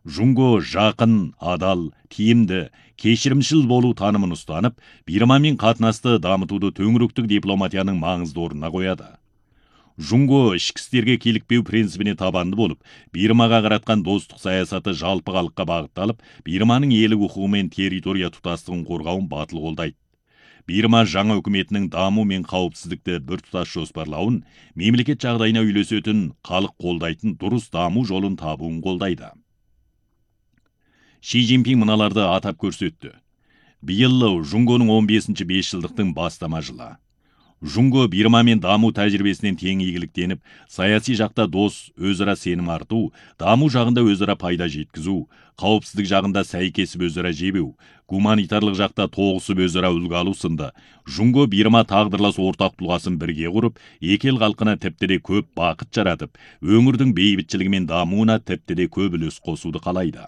Жунго жақын, адал, тиімді, кешірімшіл болу танымын ұстанып, Бирмамен қатынасты дамытуды төңіректік дипломатияның маңызды орнына қояды. Жунго ішкі істерге килікпеу принципіне табанды болып, Бирмаға қаратқан достық саясаты жалпы халыққа бағытталып, Бирманың елі құқығы мен территория тұтастығын қорғауын батыл қолдайды. Бирма жаңа үкіметінің даму мен қауіпсіздікті біртұтас жоспарлауын, мемлекет жағдайына үйлесетін, халық қолдайтын дұрыс даму жолын табуын қолдайды. Ши Цзиньпин мыналарды атап көрсетті. Биыл Жунгоның 15-ші бесжылдықтың бастама жылы. Жунго Бирмамен даму тәжірибесінен тең игіліктеніп, саяси жақта дос, өзара сенім арту, даму жағында өзара пайда жеткізу, қауіпсіздік жағында сәйкесіп өзара жебеу, гуманитарлық жақта тоғысып өзара үлгі алу сынды. Жунго Бирма тағдырлас ортақ тұлғасын бірге құрып, екі ел халқына тіпті де көп бақыт жаратып, өңірдің бейбітшілігі мен дамуына тіпті де көп үлес қосуды қалайды.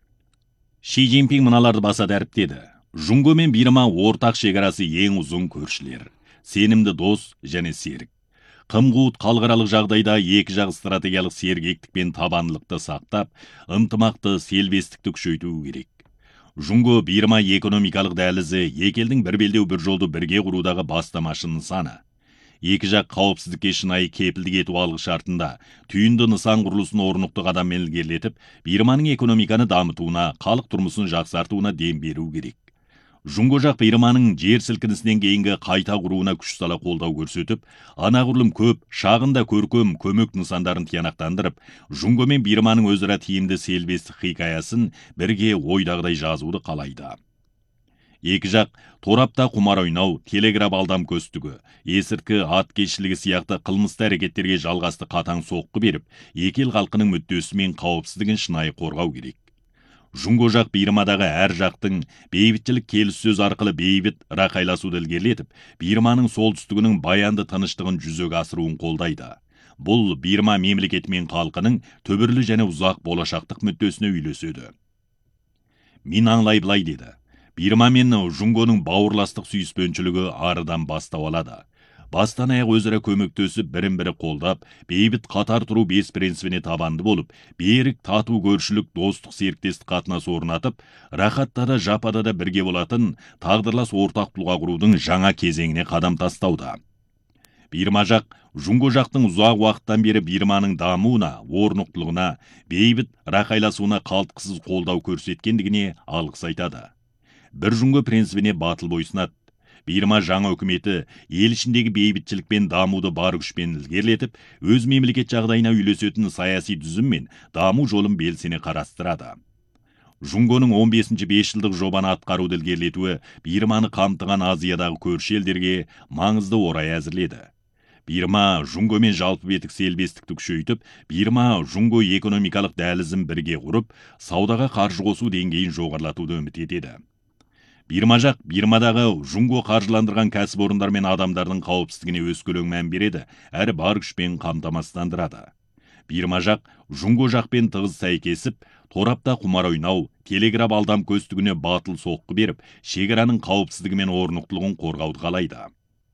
Ши Цзиньпин мыналарды баса дәріптеді. Жунго мен Бирма ортақ шекарасы ең ұзын көршілер. Сенімді дос және серік. Қым-қуыт халықаралық жағдайда екі жақ стратегиялық сергектік пен табандылықты сақтап, ынтымақты, селбестікті күшейту керек. Жунго Бирма экономикалық дәлізі екі елдің бір белдеу бір жолды бірге құрудағы бастамашы нысаны. Екі жақ қауіпсіздікке шынайы кепілдік ету алғы шартында түйінді нысан құрылысын орнықты қадаммен ілгерілетіп, Бирманың экономиканы дамытуына, халық тұрмысын жақсартуына дем беру керек. Жунго жақ Бирманың жер сілкінісінен кейінгі қайта құруына күш сала қолдау көрсетіп, анағұрлым көп, шағында көркем көмек нысандарын тиянақтандырып, Жунго мен Бирманың өзара тиімді селбестік хикаясын бірге ойдағыдай жазуды қалайды. Екі жақ торапта құмар ойнау, телеграф алдам көстігі, есірткі, ат кешілігі сияқты қылмысты әрекеттерге жалғасты қатаң соққы беріп, екі ел халқының мүддесі мен қауіпсіздігін шынайы қорғау керек. Жунго жақ Бирмадағы әр жақтың бейбітшілік келіссөз арқылы бейбіт рақайласуды ілгерілетіп, Бирманың солтүстігінің баянды тыныштығын жүзеге асыруын қолдайды. Бұл Бирма мемлекеті мен халқының түбірлі және ұзақ болашақтық мүддесіне үйлеседі. Мен аңлай былай деді. Бирма мен Жунгоның бауырластық сүйіспеншілігі арыдан бастау алады. Бастан аяқ өзара көмектесіп, бірін-бірі қолдап, бейбіт қатар тұру бес принципіне табанды болып, берік, тату көршілік, достық, серіктестік қатынас орнатып, рахатта да жапада да бірге болатын тағдырлас ортақ тұлға құрудың жаңа кезеңіне қадам тастауда. Бирма жақ, Жунго жақтың ұзақ уақыттан бері Бирманың дамуына, орнықтылығына, бейбіт рақайласуына қалтқысыз қолдау көрсеткендігіне алғыс айтады. Бір Жунго принципіне батыл бойсынады. Бирма жаңа үкіметі ел ішіндегі бейбітшілік пен дамуды бар күшпен ілгерілетіп, өз мемлекет жағдайына үйлесетін саяси түзім мен даму жолын белсене қарастырады. Жунгоның 15-ші бесжылдық жобаны атқаруды ілгерілетуі Бирманы қамтыған Азиядағы көрші елдерге маңызды орай әзірледі. Бирма Жунгомен жалпы бетік селбестікті күшейтіп, Бирма Жунго экономикалық дәлізін бірге құрып, саудаға қаржы қосу деңгейін жоғарылатуды үміт етеді. Бирма жақ Бирмадағы Жунго қаржыландырған кәсіпорындар мен адамдардың қауіпсіздігіне өскелең мән береді, әрі бар күшпен қамтамасыздандырады. Бирма жақ Жунго жақпен тығыз сәйкесіп, торапта құмар ойнау, телеграф алдам көстігіне батыл соққы беріп, шекараның қауіпсіздігі мен орнықтылығын қорғауды қалайды.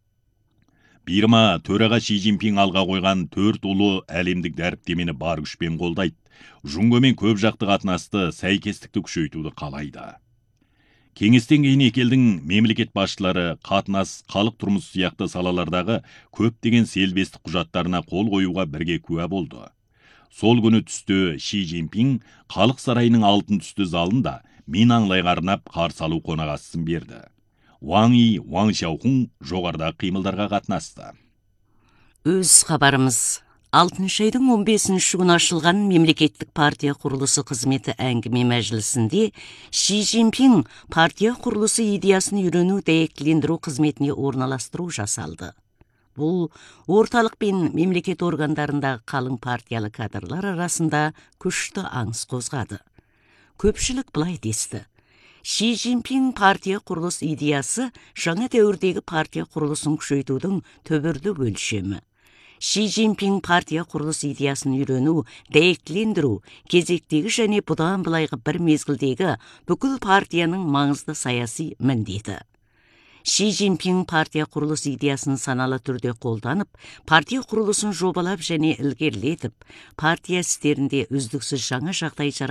Бирма төраға Ши Цзиньпин алға қойған 4 ұлы әлемдік дәріптемені бар күшпен қолдайды. Жунгомен көп жақты қатынасты, сәйкестікті күшейтуді қалайды. Кеңестен кейін екі елдің мемлекет басшылары қатынас, халық тұрмысы сияқты салалардағы көптеген селбестік құжаттарына қол қоюға бірге куә болды. Сол күні түсте Ши Цзиньпин халық сарайының алтын түсті залында мен аңлайға арнап қарсы алу қонақасын берді. Ван И, Ван Сяохун жоғарыда қимылдарға қатынасты. Өз хабарымыз 6 айдың 15-ші күні ашылған мемлекеттік партия құрылысы қызметі әңгіме мәжілісінде Ши Цзиньпин партия құрылысы идеясын үйрену дәйектілендіру қызметіне орналастыру жасалды. Бұл орталық пен мемлекет органдарындағы қалың партиялы кадрлар арасында күшті аңыс қозғады. Көпшілік былай десті. Ши Цзиньпин партия құрылыс идеясы жаңа дәуірдегі партия құрылысын күшейтудің түбірлі өлшемі. Ши Цзиньпин партия құрылыс идеясын үйрену, дәйектілендіру, кезектегі және бұдан былайғы бір мезгілдегі бүкіл партияның маңызды саяси міндеті. Ши Цзиньпин партия құрылыс идеясын саналы түрде қолданып, партия құрылысын жобалап және ілгерілетіп, партия істерінде үздіксіз жаңа жағдай